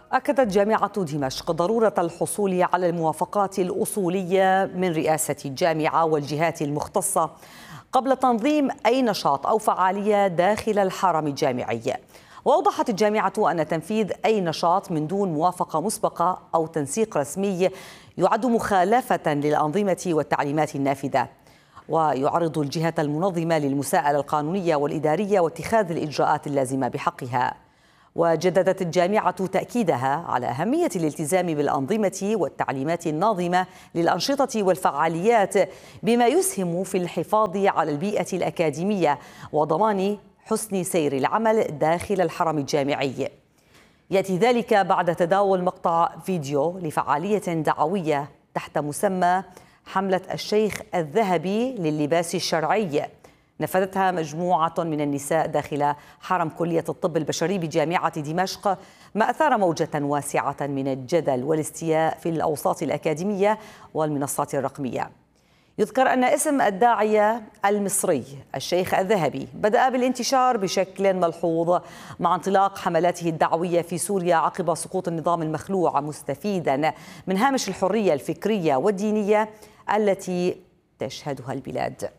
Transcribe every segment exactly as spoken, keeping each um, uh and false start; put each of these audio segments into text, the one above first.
أكدت جامعة دمشق ضرورة الحصول على الموافقات الأصولية من رئاسة الجامعة والجهات المختصة قبل تنظيم أي نشاط أو فعالية داخل الحرم الجامعي. وأوضحت الجامعة أن تنفيذ أي نشاط من دون موافقة مسبقة أو تنسيق رسمي يعد مخالفة للأنظمة والتعليمات النافذة، ويعرض الجهة المنظمة للمساءلة القانونية والإدارية واتخاذ الإجراءات اللازمة بحقها. وجددت الجامعة تأكيدها على أهمية الالتزام بالأنظمة والتعليمات الناظمة للأنشطة والفعاليات بما يسهم في الحفاظ على البيئة الأكاديمية وضمان حسن سير العمل داخل الحرم الجامعي. يأتي ذلك بعد تداول مقطع فيديو لفعالية دعوية تحت مسمى حملة الشيخ الذهبي لللباس الشرعي نفذتها مجموعة من النساء داخل حرم كلية الطب البشري بجامعة دمشق، ما أثار موجة واسعة من الجدل والاستياء في الأوساط الأكاديمية والمنصات الرقمية. يذكر أن اسم الداعية المصري الشيخ الذهبي بدأ بالانتشار بشكل ملحوظ مع انطلاق حملاته الدعوية في سوريا عقب سقوط النظام المخلوع، مستفيدا من هامش الحرية الفكرية والدينية التي تشهدها البلاد.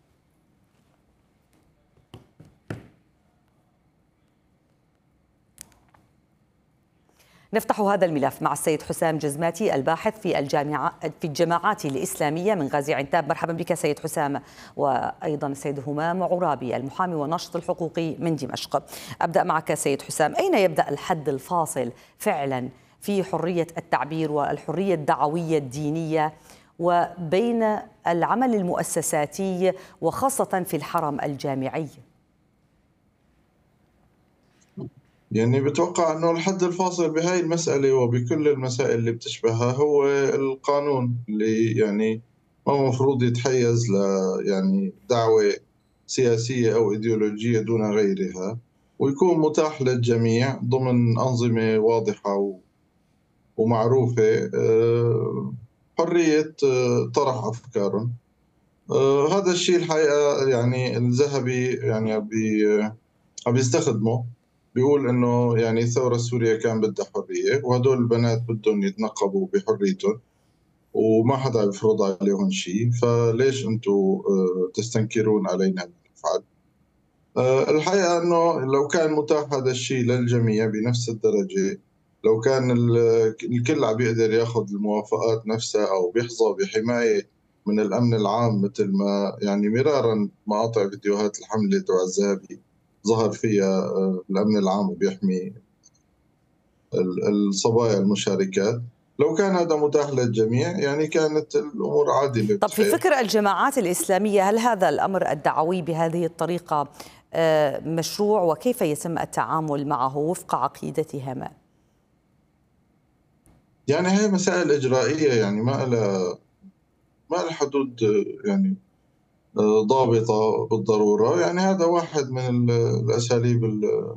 نفتح هذا الملف مع السيد حسام جزماتي الباحث في الجامعة في الجماعات الإسلامية من غازي عنتاب. مرحبا بك سيد حسام. وأيضا السيد همام عرابي المحامي والناشط الحقوقي من دمشق. أبدأ معك سيد حسام، أين يبدأ الحد الفاصل فعلا في حرية التعبير والحرية الدعوية الدينية وبين العمل المؤسساتي وخاصة في الحرم الجامعي؟ يعني بتوقع أنه الحد الفاصل بهاي المسألة وبكل المسائل اللي بتشبهها هو القانون، اللي يعني ما مفروض يتحيز ل يعني دعوة سياسية أو إيديولوجية دون غيرها، ويكون متاح للجميع ضمن أنظمة واضحة ومعروفة حرية طرح أفكارهم. هذا الشيء الحقيقة يعني الذهبي يعني عم يستخدمه، بيقول انه يعني الثوره السوريه كان بدها حريه، وهدول البنات بدهم يتنقبوا بحريتهم وما حدا يفرض عليهم شيء، فليش انتم تستنكرون علينا نفعل؟ الحقيقه انه لو كان متاح هذا الشيء للجميع بنفس الدرجه، لو كان الكل عم بيقدر ياخذ الموافقات نفسها او بيحظى بحمايه من الامن العام، مثل ما يعني مرارا مقاطع فيديوهات الحمله تبع الذهبي ظهر فيها الأمن العام وبيحمي الصبايا المشاركات، لو كان هذا متاح للجميع يعني كانت الأمور عادلة. طب في فكر الجماعات الإسلامية، هل هذا الأمر الدعوي بهذه الطريقة مشروع، وكيف يتم التعامل معه وفق عقيدتها؟ ما يعني هي مسائل إجرائية، يعني ما لها ما لها حدود يعني ضابطة بالضرورة، يعني هذا واحد من الأساليب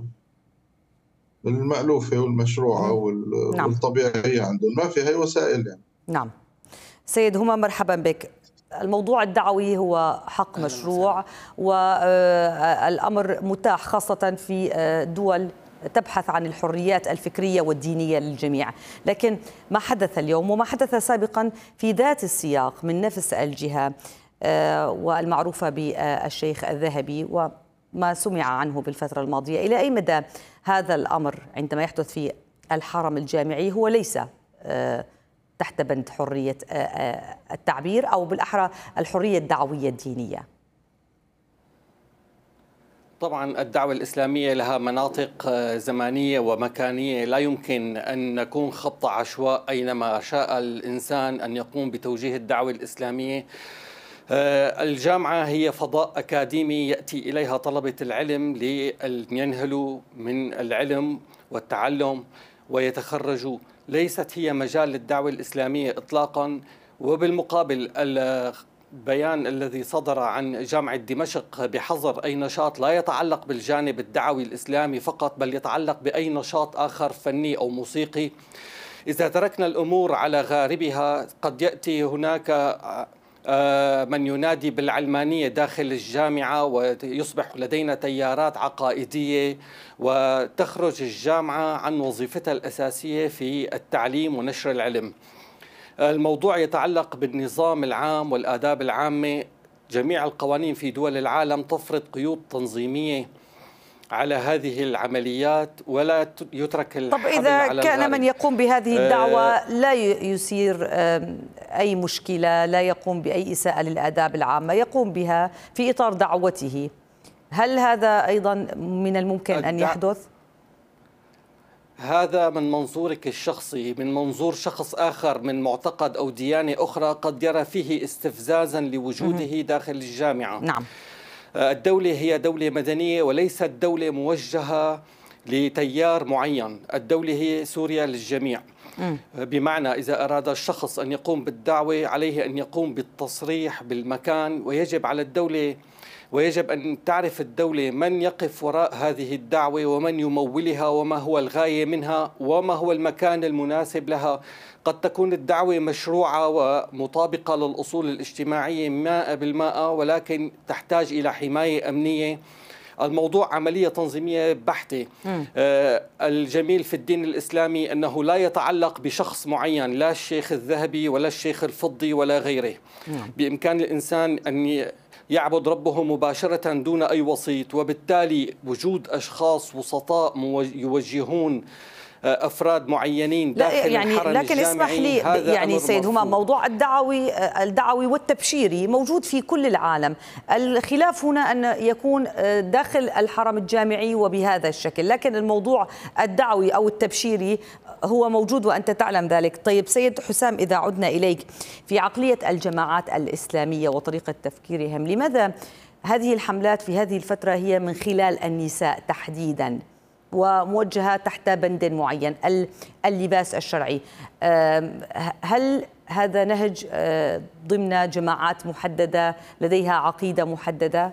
المألوفة والمشروعة والطبيعية عندهم، ما في هي وسائل يعني. نعم. سيد همام مرحبا بك. الموضوع الدعوي هو حق مشروع والأمر متاح خاصة في دول تبحث عن الحريات الفكرية والدينية للجميع، لكن ما حدث اليوم وما حدث سابقا في ذات السياق من نفس الجهة والمعروفة بالشيخ الذهبي وما سمع عنه بالفترة الماضية، إلى أي مدى هذا الأمر عندما يحدث في الحرم الجامعي هو ليس تحت بند حرية التعبير أو بالأحرى الحرية الدعوية الدينية؟ طبعا الدعوة الإسلامية لها مناطق زمانية ومكانية، لا يمكن أن نكون خط عشواء أينما شاء الإنسان أن يقوم بتوجيه الدعوة الإسلامية. الجامعة هي فضاء أكاديمي يأتي إليها طلبة العلم لينهلوا من العلم والتعلم ويتخرجوا، ليست هي مجال للدعوة الإسلامية إطلاقا. وبالمقابل البيان الذي صدر عن جامعة دمشق بحظر أي نشاط لا يتعلق بالجانب الدعوي الإسلامي فقط، بل يتعلق بأي نشاط آخر فني أو موسيقي. إذا تركنا الأمور على غاربها قد يأتي هناك من ينادي بالعلمانية داخل الجامعة، ويصبح لدينا تيارات عقائدية وتخرج الجامعة عن وظيفتها الأساسية في التعليم ونشر العلم. الموضوع يتعلق بالنظام العام والآداب العامة. جميع القوانين في دول العالم تفرض قيود تنظيمية على هذه العمليات ولا يترك الحبل طب إذا على كان الغارب. من يقوم بهذه الدعوة لا يثير أي مشكلة، لا يقوم بأي إساءة للآداب العامة، يقوم بها في إطار دعوته، هل هذا أيضا من الممكن أن يحدث؟ هذا من منظورك الشخصي. من منظور شخص آخر من معتقد أو ديانة أخرى قد يرى فيه استفزازا لوجوده داخل الجامعة. نعم. الدولة هي دولة مدنية وليست دولة موجهة لتيار معين. الدولة هي سوريا للجميع. م. بمعنى إذا أراد الشخص أن يقوم بالدعوة عليه أن يقوم بالتصريح بالمكان، ويجب على الدولة ويجب أن تعرف الدولة من يقف وراء هذه الدعوة ومن يمولها وما هو الغاية منها وما هو المكان المناسب لها. قد تكون الدعوة مشروعة ومطابقة للأصول الاجتماعية مائة بالمائة، ولكن تحتاج إلى حماية أمنية. الموضوع عملية تنظيمية بحتة. آه الجميل في الدين الإسلامي أنه لا يتعلق بشخص معين، لا الشيخ الذهبي ولا الشيخ الفضي ولا غيره. مم. بإمكان الإنسان أن يعبد ربه مباشرة دون أي وسيط، وبالتالي وجود أشخاص وسطاء يوجهون أفراد معينين داخل لا يعني الحرم لكن اسمح لي يعني سيد همام، موضوع الدعوي الدعوي والتبشيري موجود في كل العالم. الخلاف هنا أن يكون داخل الحرم الجامعي وبهذا الشكل، لكن الموضوع الدعوي أو التبشيري هو موجود وأنت تعلم ذلك. طيب سيد حسام، إذا عدنا إليك في عقلية الجماعات الإسلامية وطريقة تفكيرهم، لماذا هذه الحملات في هذه الفترة هي من خلال النساء تحديداً وموجهة تحت بند معين، اللباس الشرعي؟ هل هذا نهج ضمن جماعات محددة لديها عقيدة محددة؟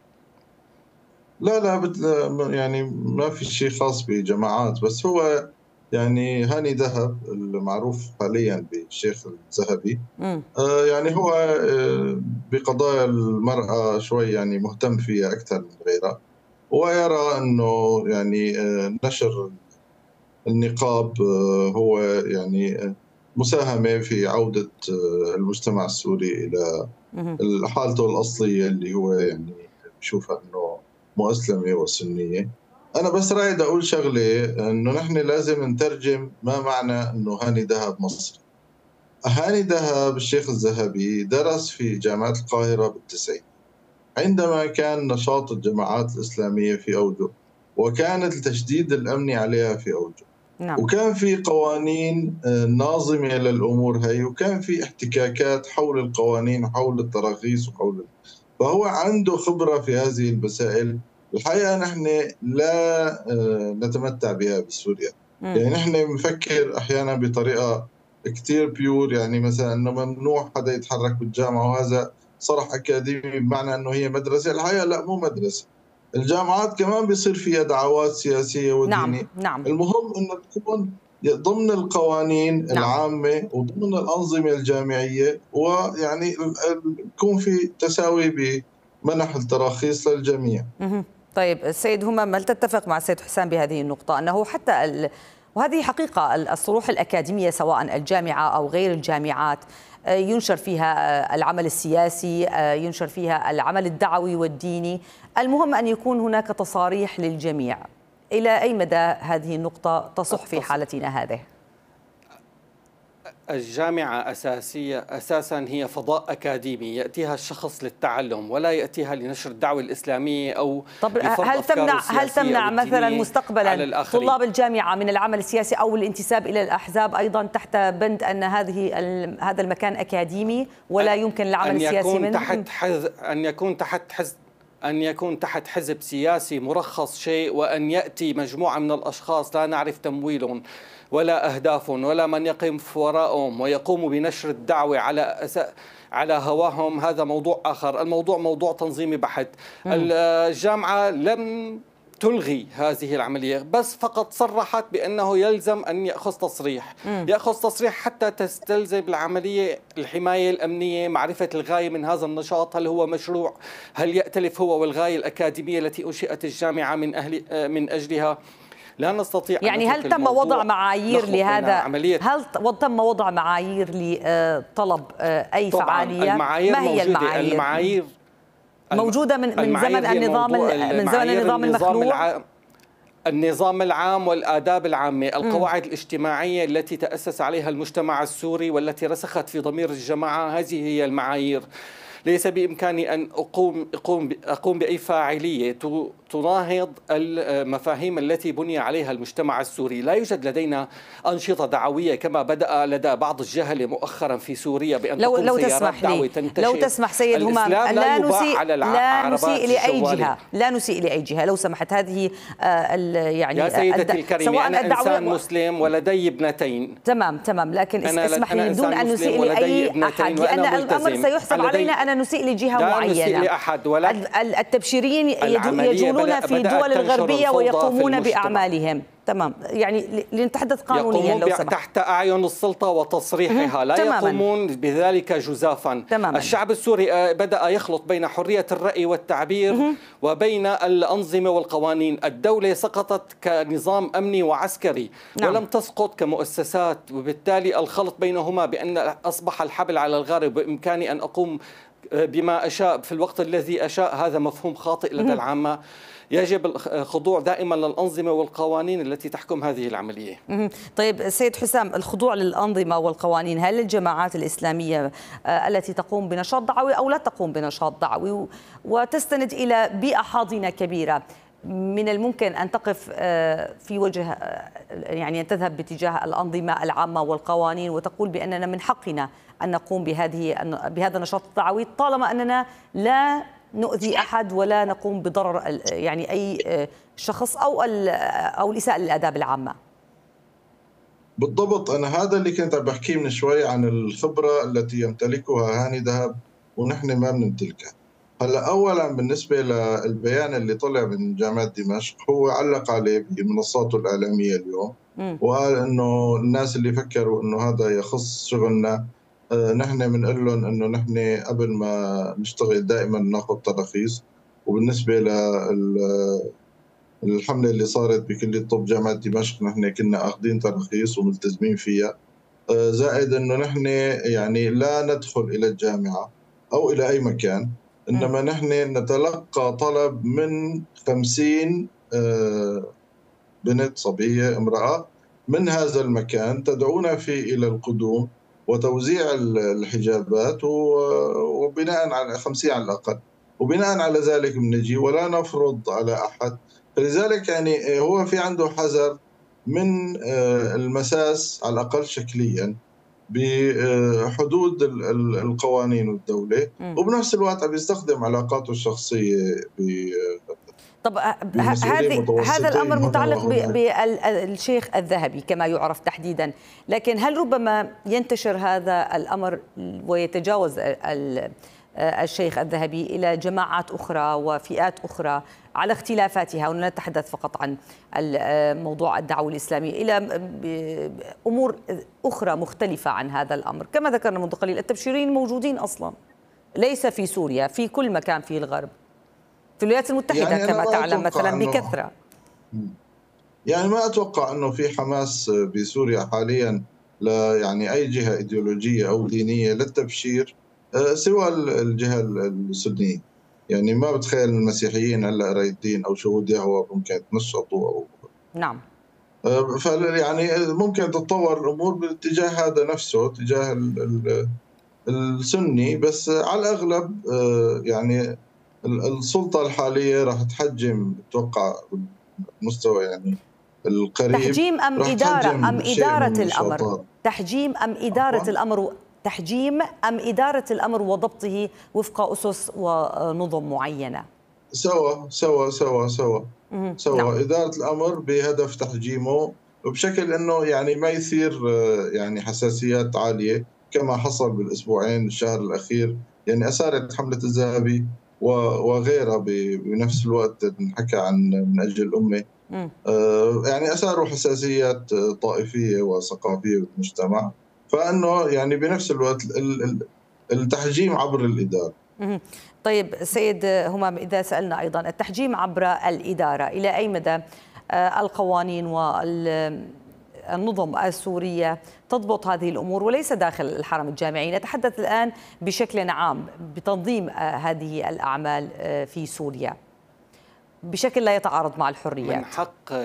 لا لا يعني ما في شيء خاص بجماعات، بس هو يعني هاني دهب المعروف حاليا بالشيخ الذهبي آه يعني هو آه بقضايا المرأة شوي يعني مهتم فيها أكثر من غيرها، ويرى أنه يعني نشر النقاب هو يعني مساهمة في عودة المجتمع السوري إلى حالته الأصلية اللي هو يعني بشوفها أنه مسلمة وسنية. أنا بس رايد أقول شغلة، أنه نحن لازم نترجم ما معنى أنه هاني دهب مصري. هاني دهب الشيخ الذهبي درس في جامعة القاهرة بالتسعين عندما كان نشاط الجماعات الإسلامية في أوجه، وكان التشديد الأمني عليها في أوجه. نعم. وكان في قوانين ناظمة للأمور هاي، وكان في احتكاكات حول القوانين وحول التراخيص وحول، فهو عنده خبرة في هذه المسائل. الحقيقة نحن لا نتمتع بها بسوريا. م. يعني نحن بنفكر أحيانا بطريقة كتير بيور، يعني مثلا أنه ممنوع حدا يتحرك بالجامعة، وهذا صرح أكاديمي بمعنى أنه هي مدرسة. الحقيقة لا، مو مدرسة. الجامعات كمان بيصير فيها دعوات سياسية ودينية. نعم. نعم. المهم أنه تكون ضمن القوانين نعم. العامة وضمن الأنظمة الجامعية، ويعني يكون في تساوي بمنح التراخيص للجميع. طيب السيد همام، هل تتفق مع السيد حسام بهذه النقطة أنه حتى ال... وهذه حقيقة الصروح الأكاديمية سواء الجامعة أو غير الجامعات ينشر فيها العمل السياسي، ينشر فيها العمل الدعوي والديني، المهم أن يكون هناك تصاريح للجميع. إلى أي مدى هذه النقطة تصح في حالتنا هذه؟ الجامعة أساسية أساسا هي فضاء أكاديمي يأتيها الشخص للتعلم، ولا يأتيها لنشر الدعوة الإسلامية أو طب هل تمنع هل تمنع مثلا مستقبلا طلاب الجامعة من العمل السياسي أو الانتساب إلى الأحزاب أيضا تحت بند أن هذه هذا المكان أكاديمي ولا يمكن العمل السياسي منه؟ تحت حز... أن يكون تحت حزب أن يكون تحت حزب سياسي مرخص شيء، وأن يأتي مجموعة من الأشخاص لا نعرف تمويلهم ولا أهدافهم ولا من يقيم وراءهم ويقوموا بنشر الدعوة على أس... على هواهم، هذا موضوع آخر. الموضوع موضوع تنظيمي بحت. الجامعة لم تلغي هذه العملية، بس فقط صرحت بأنه يلزم أن يأخذ تصريح م. يأخذ تصريح حتى تستلزم العملية الحماية الأمنية، معرفة الغاية من هذا النشاط، هل هو مشروع، هل يأتلف هو والغاية الأكاديمية التي أنشئت الجامعة من, أهل من أجلها. لا نستطيع يعني هل تم وضع معايير لهذا؟ هل تم وضع معايير لطلب أي فعالية؟ المعايير ما هي المعايير؟ المعايير موجودة من من زمن النظام من زمن النظام المخلوع؟ النظام العام والآداب العامة، القواعد الاجتماعية التي تأسس عليها المجتمع السوري والتي رسخت في ضمير الجماعة، هذه هي المعايير. ليس بإمكاني أن أقوم أقوم أقوم بأي فاعلية تناهض المفاهيم التي بني عليها المجتمع السوري. لا يوجد لدينا أنشطة دعوية كما بدأ لدى بعض الجهلة مؤخرا في سوريا بأن لو تقوم لو سيارات تسمح لي تنتشر. لو تسمح سيد همام، لا, لا نسيء على لا نسيء لأي الشوالي. جهة لا نسيء لأي جهة لو سمحت. هذه آه يعني يا سيدتي الد... الكريمة، أنا إنسان مسلم ولدي ابنتين. تمام تمام لكن اسمح لي بدون أن نسيء لأي أحد، لأن الأمر سيحسب علينا أن نسيء لجهة معينة. لأحد ولا التبشيرين يجولون في الدول الغربية ويقومون بأعمالهم. تمام، يعني لنتحدث قانونيا لو سمحت. تحت أعين السلطة وتصريحها، لا تماماً. يقومون بذلك جزافا. تماماً. الشعب السوري بدأ يخلط بين حرية الرأي والتعبير مه. وبين الأنظمة والقوانين. الدولة سقطت كنظام أمني وعسكري نعم. ولم تسقط كمؤسسات، وبالتالي الخلط بينهما بأن أصبح الحبل على الغارب وبإمكاني أن أقوم بما أشاء في الوقت الذي أشاء، هذا مفهوم خاطئ لدى العامة. يجب الخضوع دائما للأنظمة والقوانين التي تحكم هذه العملية. طيب سيد حسام، الخضوع للأنظمة والقوانين، هل الجماعات الإسلامية التي تقوم بنشاط دعوي أو لا تقوم بنشاط دعوي وتستند إلى بيئة حاضنة كبيرة، من الممكن أن تقف في وجه، يعني أن تذهب باتجاه الأنظمة العامة والقوانين وتقول بأننا من حقنا أن نقوم بهذه بهذا النشاط الدعوي طالما أننا لا نؤذي أحد ولا نقوم بضرر يعني أي شخص أو أو الإساءة للآداب العامة؟ بالضبط، أنا هذا اللي كنت عم بحكيه من شوي عن الخبرة التي يمتلكها هاني دهب ونحن ما بنمتلكها. هلا أولا بالنسبة للبيان اللي طلع من جامعة دمشق، هو علق عليه بمنصاته الإعلامية اليوم م. وقال إنه الناس اللي فكروا إنه هذا يخص شغلنا، نحن بنقول لهم انه نحن قبل ما نشتغل دائما ناخذ تراخيص. وبالنسبه للحمله اللي صارت بكليه طب جامعه دمشق، نحن كنا اخذين تراخيص وملتزمين فيها. زائد انه نحن يعني لا ندخل الى الجامعه او الى اي مكان، انما نحن نتلقى طلب من خمسين بنت صبيه امراه من هذا المكان تدعونا فيه الى القدوم وتوزيع الحجابات، وبناء على خمسين على الأقل، وبناء على ذلك بنجي ولا نفرض على أحد. فلذلك يعني هو في عنده حذر من المساس على الأقل شكليا بحدود القوانين والدولة، وبنفس الوقت عم يستخدم علاقاته الشخصية ب طب هذه هذا الأمر متعلق بالشيخ الذهبي كما يعرف تحديدا، لكن هل ربما ينتشر هذا الأمر ويتجاوز الشيخ الذهبي إلى جماعات أخرى وفئات أخرى على اختلافاتها، ولا نتحدث فقط عن موضوع الدعوة الإسلامية، إلى أمور أخرى مختلفة عن هذا الأمر؟ كما ذكرنا منذ قليل التبشيرين موجودين أصلا ليس في سوريا، في كل مكان في الغرب، في الولايات المتحدة يعني كما تعلم مثلا بكثرة. يعني ما أتوقع أنه في حماس بسوريا حاليا لا يعني أي جهة إيديولوجية أو دينية للتبشير سوى الجهة السنية. يعني ما بتخيل المسيحيين هلا رايدين أو شهود يهوه ممكن يتنشطوا أو نعم. فيعني ممكن تتطور الأمور بالاتجاه هذا نفسه، اتجاه السني، بس على الأغلب يعني السلطة الحالية راح تحجم اتوقع مستوى يعني القريب تحجيم ام اداره ام اداره الامر تحجيم ام اداره الامر تحجيم ام اداره الامر وضبطه وفق اسس ونظم معينه؟ سوا سوا سوا سوا سوا نعم. اداره الامر بهدف تحجيمه بشكل انه يعني ما يثير يعني حساسيات عاليه كما حصل بالاسبوعين الشهر الاخير. يعني اثارت حمله الذهبي وغيرها بنفس الوقت نحكى عن من أجل الأمة. يعني أثاروا حساسيات طائفية وثقافية بالمجتمع، فأنه يعني بنفس الوقت التحجيم عبر الإدارة. طيب سيد همام، إذا سألنا أيضا التحجيم عبر الإدارة إلى أي مدى القوانين والنظم السورية تضبط هذه الأمور وليس داخل الحرم الجامعي؟ نتحدث الآن بشكل عام بتنظيم هذه الأعمال في سوريا بشكل لا يتعارض مع الحريات. من حق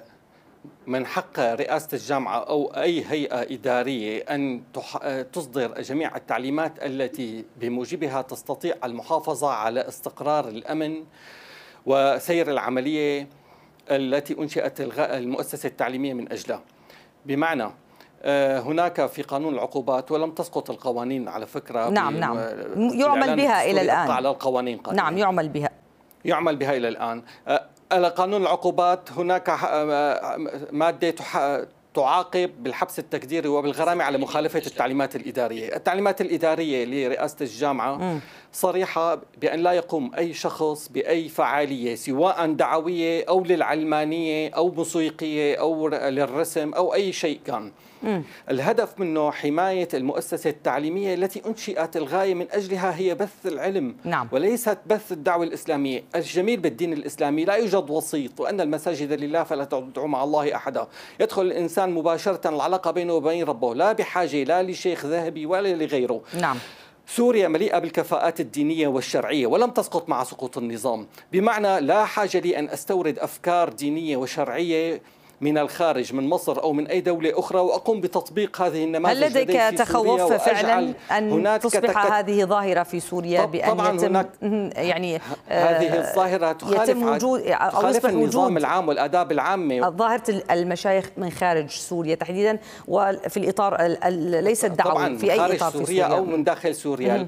من حق رئاسة الجامعة أو أي هيئة إدارية أن تصدر جميع التعليمات التي بموجبها تستطيع المحافظة على استقرار الأمن وسير العملية التي أنشئت المؤسسة التعليمية من أجلها. بمعنى هناك في قانون العقوبات، ولم تسقط القوانين على فكرة. نعم نعم يعمل بها إلى الآن. على القوانين قادمة. نعم يعمل بها يعمل بها إلى الآن. على قانون العقوبات هناك مادة تعاقب بالحبس التقديري وبالغرامة على مخالفة التعليمات الإدارية. التعليمات الإدارية لرئاسة الجامعة صريحة بأن لا يقوم أي شخص بأي فعالية سواء دعوية أو للعلمانية أو موسيقية أو للرسم أو أي شيء كان. مم. الهدف منه حماية المؤسسة التعليمية التي أنشئت الغاية من أجلها هي بث العلم. نعم. وليست بث الدعوة الإسلامية. الجميل بالدين الإسلامي لا يوجد وسيط، وأن المساجد لله فلا تدعوا مع الله أحدا. يدخل الإنسان مباشرة العلاقة بينه وبين ربه، لا بحاجة لا لشيخ ذهبي ولا لغيره. نعم. سوريا مليئة بالكفاءات الدينية والشرعية ولم تسقط مع سقوط النظام، بمعنى لا حاجة لي أن أستورد أفكار دينية وشرعية من الخارج من مصر أو من أي دولة أخرى وأقوم بتطبيق هذه النماذج. هل لديك تخوف فعلا أن تصبح تك... هذه ظاهرة في سوريا بأن طبعا يتم هناك يعني هذه الظاهرة تخالف يتم وجود أو تخالف النظام العام والآداب العامة. ظاهرة المشايخ من خارج سوريا تحديدا وفي الإطار ليس الدعوي في أي إطار في سوريا أو من داخل سوريا.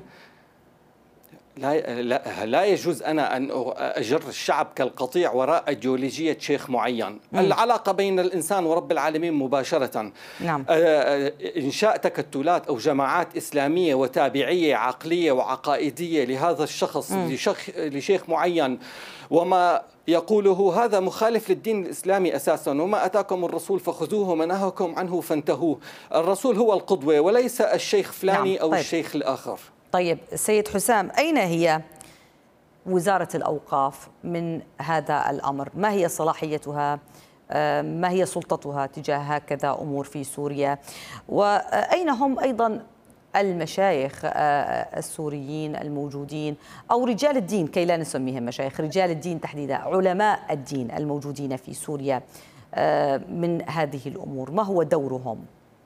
لا, لا, لا يجوز أنا أن أجر الشعب كالقطيع وراء أيديولوجية شيخ معين. مم. العلاقة بين الإنسان ورب العالمين مباشرة. نعم. إنشاء تكتلات أو جماعات إسلامية وتابعية عقلية وعقائدية لهذا الشخص لشيخ, لشيخ معين وما يقوله هذا مخالف للدين الإسلامي أساسا. وما أتاكم الرسول فخذوه وما نهاكم عنه فانتهوه. الرسول هو القدوة وليس الشيخ فلاني. نعم. أو طيب. الشيخ الآخر. طيب سيد حسام، أين هي وزارة الأوقاف من هذا الأمر؟ ما هي صلاحيتها؟ ما هي سلطتها تجاه هكذا أمور في سوريا؟ وأين هم أيضا المشايخ السوريين الموجودين أو رجال الدين، كي لا نسميهم مشايخ، رجال الدين تحديدا، علماء الدين الموجودين في سوريا من هذه الأمور؟ ما هو دورهم؟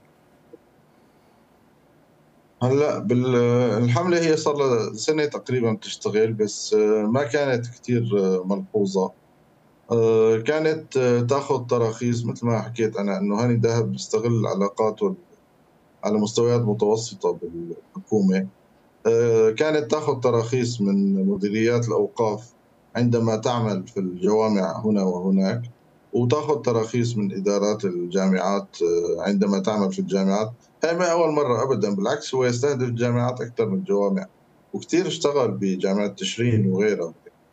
هلا بالحملة هي صار لها سنة تقريبا تشتغل، بس ما كانت كثير ملحوظة. كانت تاخذ تراخيص مثل ما حكيت أنا، إنه هاني دهب بيستغل علاقاته على مستويات متوسطة بالحكومة. كانت تاخذ تراخيص من مديريات الأوقاف عندما تعمل في الجوامع هنا وهناك، وتاخذ تراخيص من إدارات الجامعات عندما تعمل في الجامعات. هاي ما أول مرة أبدا، بالعكس هو يستهدف الجامعات أكثر من الجوامع، وكثير اشتغل بجامعة تشرين وغيرها.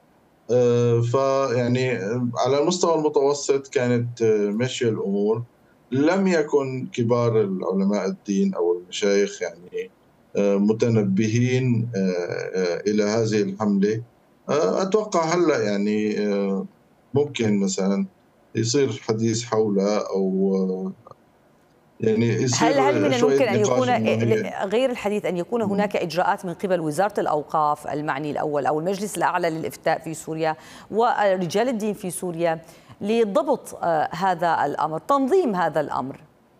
فيعني على المستوى المتوسط كانت ماشية الأمور. لم يكن كبار العلماء الدين أو المشايخ يعني متنبهين إلى هذه الحملة. أتوقع هلأ يعني ممكن مثلا يصير حديث حولها، أو يعني يصير هل هل من الممكن أن يكون غير الحديث أن يكون هناك إجراءات من قبل وزارة الأوقاف المعني الأول أو المجلس الأعلى للإفتاء في سوريا ورجال الدين في سوريا لضبط هذا الأمر، تنظيم هذا الأمر؟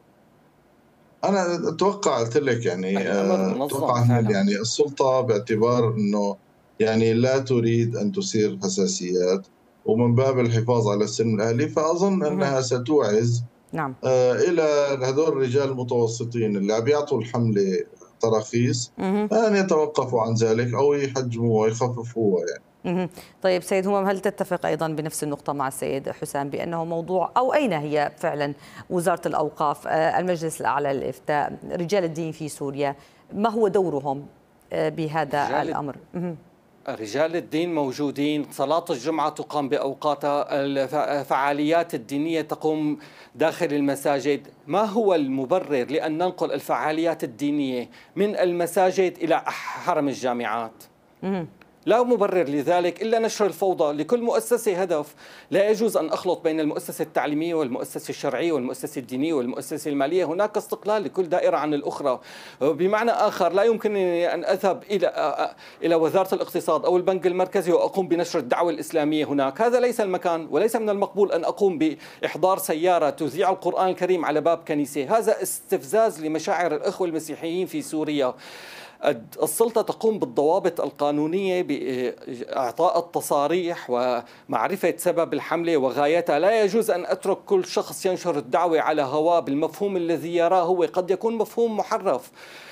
أنا أتوقع قلت لك يعني أتوقع يعني السلطة باعتبار أنه يعني لا تريد أن تثير حساسيات ومن باب الحفاظ على السلم الأهلي، فأظن أنها ستوعز نعم. آه إلى هذول الرجال المتوسطين اللي عم يعطوا الحملة تراخيص أن يتوقفوا عن ذلك أو يحجموها ويخففوها يعني. طيب سيد همام، هل تتفق أيضا بنفس النقطة مع السيد حسام بأنه موضوع، أو أين هي فعلا وزارة الأوقاف، المجلس الأعلى للإفتاء، رجال الدين في سوريا، ما هو دورهم بهذا الأمر؟ رجال الدين موجودين، صلاة الجمعة تقام بأوقاتها، الفعاليات الدينية تقوم داخل المساجد. ما هو المبرر لأن ننقل الفعاليات الدينية من المساجد إلى حرم الجامعات؟ لا مبرر لذلك إلا نشر الفوضى. لكل مؤسسة هدف. لا يجوز أن أخلط بين المؤسسة التعليمية والمؤسسة الشرعية والمؤسسة الدينية والمؤسسة المالية. هناك استقلال لكل دائرة عن الأخرى. بمعنى آخر، لا يمكنني أن أذهب إلى إلى وزارة الاقتصاد أو البنك المركزي وأقوم بنشر الدعوة الإسلامية هناك. هذا ليس المكان، وليس من المقبول أن أقوم بإحضار سيارة تذيع القرآن الكريم على باب كنيسة. هذا استفزاز لمشاعر الأخوة المسيحيين في سوريا. السلطة تقوم بالضوابط القانونية بإعطاء التصاريح ومعرفة سبب الحملة وغايتها. لا يجوز أن أترك كل شخص ينشر الدعوة على هواه بالمفهوم الذي يراه هو، قد يكون مفهوم محرف.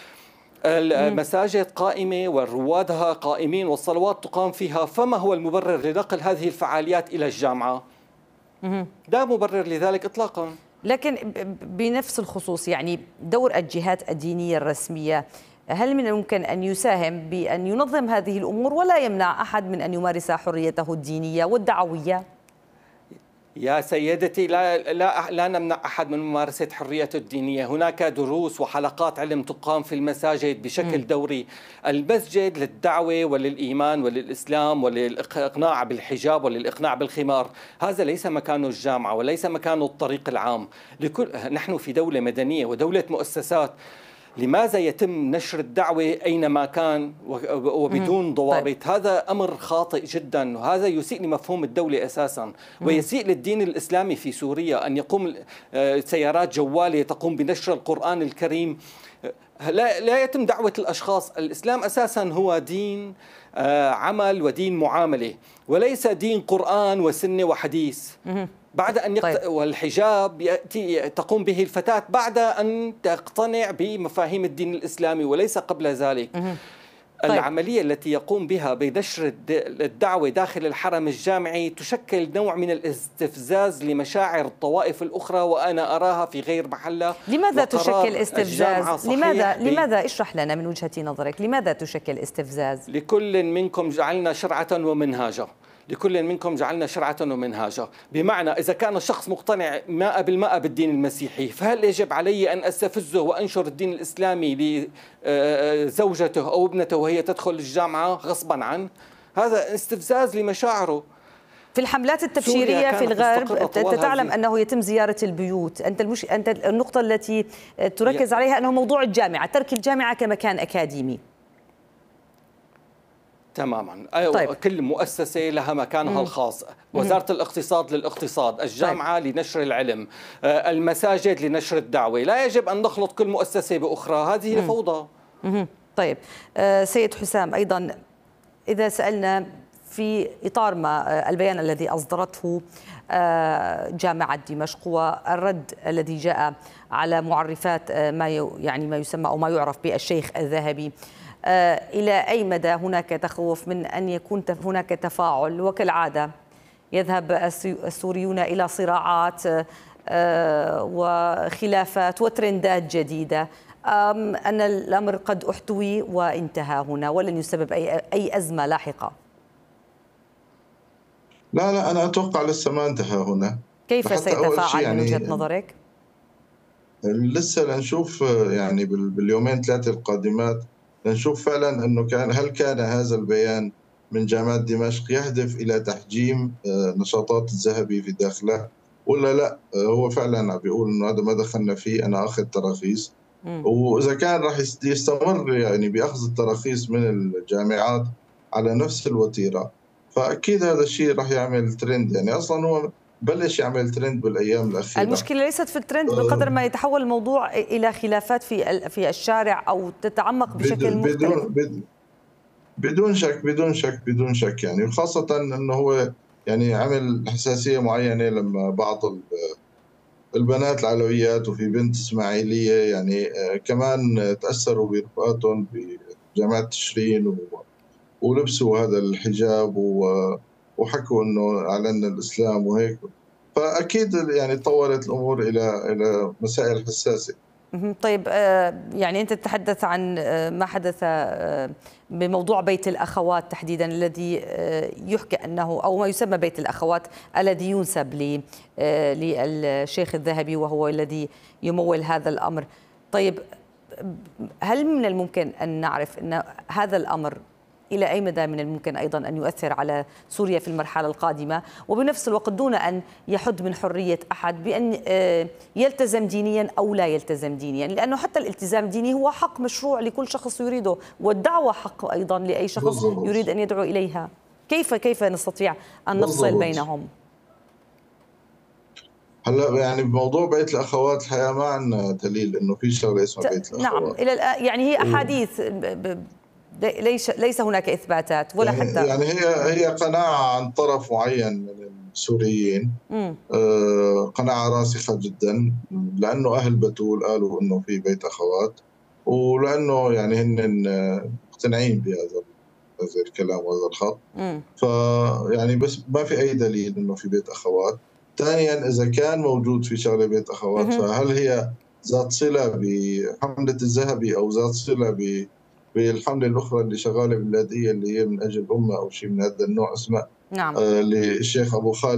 المساجد قائمة وروادها قائمين والصلوات تقام فيها، فما هو المبرر لنقل هذه الفعاليات إلى الجامعة؟ لا مبرر لذلك إطلاقا. لكن بنفس الخصوص، يعني دور الجهات الدينية الرسمية هل من الممكن أن يساهم بأن ينظم هذه الأمور ولا يمنع أحد من أن يمارس حريته الدينية والدعوية؟ يا سيدتي، لا لا لا نمنع أحد من ممارسة حريته الدينية. هناك دروس وحلقات علم تقام في المساجد بشكل م. دوري. المسجد للدعوة وللإيمان وللإسلام وللإقناع بالحجاب وللإقناع بالخمار. هذا ليس مكانه الجامعة وليس مكانه الطريق العام. لكل نحن في دولة مدنية ودولة مؤسسات. لماذا يتم نشر الدعوة أينما كان وبدون ضوابط؟ طيب. هذا أمر خاطئ جدا، وهذا يسيء لمفهوم الدولة أساسا، ويسيء للدين الإسلامي في سوريا. أن يقوم سيارات جوالة تقوم بنشر القرآن الكريم. لا, لا يتم دعوة الأشخاص. الإسلام أساسا هو دين عمل ودين معاملة، وليس دين قرآن وسنة وحديث. بعد أن يقت... طيب. والحجاب يأتي تقوم به الفتاة بعد أن تقتنع بمفاهيم الدين الإسلامي وليس قبل ذلك. طيب. العملية التي يقوم بها بنشر الدعوة داخل الحرم الجامعي تشكل نوع من الاستفزاز لمشاعر الطوائف الأخرى، وأنا أراها في غير محلها. لماذا تشكل استفزاز؟ لماذا لماذا اشرح لنا من وجهة نظرك لماذا تشكل استفزاز؟ لكل منكم جعلنا شرعة ومنهاجا. لكل منكم جعلنا شرعة ومنهاجا. بمعنى إذا كان الشخص مقتنع مئة بالمئة بالدين المسيحي، فهل يجب علي أن أستفزه وأنشر الدين الإسلامي لزوجته أو ابنته وهي تدخل الجامعة غصبا عنه؟ هذا استفزاز لمشاعره. في الحملات التبشيرية في الغرب أنت تعلم أنه يتم زيارة البيوت. أنت المش... أنت النقطة التي تركز عليها أنه موضوع الجامعة، ترك الجامعة كمكان أكاديمي. تماما. أيوة. طيب. كل مؤسسة لها مكانها مم. الخاص. وزارة مم. الاقتصاد للاقتصاد، الجامعة طيب. لنشر العلم، المساجد لنشر الدعوة. لا يجب أن نخلط كل مؤسسة بأخرى، هذه مم. فوضى. مم. طيب آه سيد حسام، أيضا إذا سألنا في إطار ما البيان الذي أصدرته آه جامعة دمشق والرد الذي جاء على معرفات ما يعني ما يسمى أو ما يعرف بالشيخ الذهبي، إلى أي مدى هناك تخوف من أن يكون هناك تفاعل وكالعادة يذهب السوريون إلى صراعات وخلافات وترندات جديدة، أن الأمر قد احتوي وانتهى هنا ولن يسبب أي أي أزمة لاحقة؟ لا لا أنا أتوقع لسه ما انتهى هنا. كيف سيتفاعل يعني من وجهة نظرك؟ لسه لنشوف يعني باليومين ثلاثة القادمات، لنشوف فعلا أنه كان هل كان هذا البيان من جامعة دمشق يهدف إلى تحجيم نشاطات الذهبي في داخله ولا لا. هو فعلا بيقول أنه هذا ما دخلنا فيه، أنا أخذ تراخيص. وإذا كان راح يستمر يعني بأخذ التراخيص من الجامعات على نفس الوتيرة، فأكيد هذا الشيء راح يعمل ترند. يعني أصلا هو بلش يعمل ترند بالأيام الأخيرة. المشكلة ليست في الترند بقدر ما يتحول الموضوع إلى خلافات في في الشارع أو تتعمق بشكل مختلف. بدون بدون شك بدون شك بدون شك يعني، خاصة أنه هو يعني عمل حساسية معينة لما بعض البنات العلويات وفي بنت إسماعيلية يعني كمان تأثروا برفقاتهم بجامعة تشرين ولبسوا هذا الحجاب وحكوا انه اعلنا الاسلام وهيك، فاكيد يعني تطورت الامور الى الى مسائل حساسه. طيب يعني أنت تتحدث عن ما حدث بموضوع بيت الأخوات تحديدا الذي يحكى أنه أو ما يسمى بيت الأخوات الذي ينسب للشيخ الذهبي وهو الذي يمول هذا الأمر. طيب هل من الممكن أن نعرف أن هذا الأمر إلى أي مدى من الممكن أيضا أن يؤثر على سوريا في المرحلة القادمة، وبنفس الوقت دون أن يحد من حرية أحد بأن يلتزم دينيا أو لا يلتزم دينيا، لأنه حتى الالتزام الديني هو حق مشروع لكل شخص يريده، والدعوة حق أيضا لأي شخص يريد أن يدعو إليها. كيف كيف نستطيع أن نفصل بينهم؟ هلا يعني بموضوع بيت الاخوات الحقيقه ما عندنا دليل انه في شغله اسمها بيت الاخوات. نعم الى الان يعني هي احاديث ليس ليس هناك اثباتات ولا يعني حتى يعني هي هي قناعه عن طرف معين من السوريين، آه قناعه راسخه جدا، لانه اهل بتول قالوا انه في بيت اخوات، ولانه يعني هن مقتنعين بهذا هذا الكلام وهذا الخط. فيعني بس ما في اي دليل انه في بيت اخوات. ثانيا اذا كان موجود في شغله بيت اخوات فهل هي ذات صله بحمله الذهبي او ذات صله ب بالحمله الاخرى اللي شغاله بالبلاديه اللي هي من اجل امه او شيء من هذا النوع، اسماء نعم آه للشيخ ابو خالد